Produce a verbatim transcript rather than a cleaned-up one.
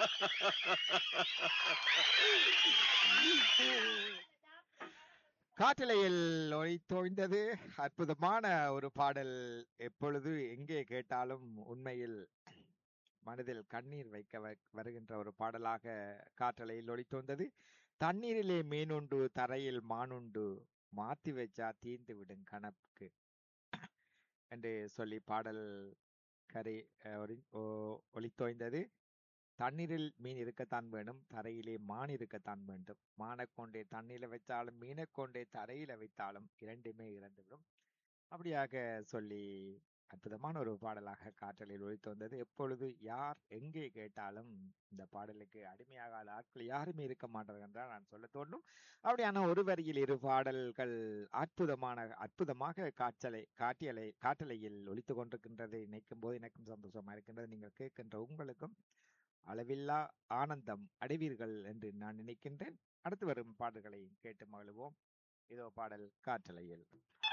காற்றலையில் ஒளி தோய்ந்தது. அற்புதமான ஒரு பாடல். எப்பொழுது எங்கே கேட்டாலும் உண்மையில் மனதில் கண்ணீர் வைக்க வ- வருகின்ற ஒரு பாடலாக காற்றலையில் ஒளி தோய்ந்தது. தண்ணீரிலே மீனுண்டு, தரையில் மானுண்டு, மாத்தி வச்சா தீந்து விடும் கணக்கு என்று சொல்லி பாடல் கரை அஹ், ஒளி- ஓ- ஒளி தோய்ந்தது. தண்ணீரில் மீன் இருக்கத்தான் வேணும், தரையிலே மான் இருக்கத்தான் வேண்டும். மானைக் கொண்டே தண்ணீரில் வைத்தாலும் மீனைக் கொண்டே தரையில வைத்தாலும் இரண்டுமே இறந்துவிடும். அப்படியாக சொல்லி அற்புதமான ஒரு பாடலாக காற்றலில் ஒலித்து வந்தது. எப்பொழுது யார் எங்கே கேட்டாலும் இந்த பாடலுக்கு அடிமையாகாத ஆட்கள் யாருமே இருக்க மாட்டார்கள் என்றால் நான் சொல்ல தோன்றும். அப்படியான ஒரு வரியில் இரு பாடல்கள் அற்புதமான அற்புதமாக காற்றலை காட்டியலை காற்றலையில் ஒலித்து கொண்டிருக்கின்றது. நினைக்கும் போது எனக்கும் சந்தோஷமா இருக்கின்றது. நீங்கள் கேட்கின்ற உங்களுக்கும் அளவில்லா ஆனந்தம் அடைவீர்கள் என்று நான் நினைக்கின்றேன். அடுத்து வரும் பாடல்களை கேட்டு மகிழ்வோம். இதோ பாடல் காற்றலையில்.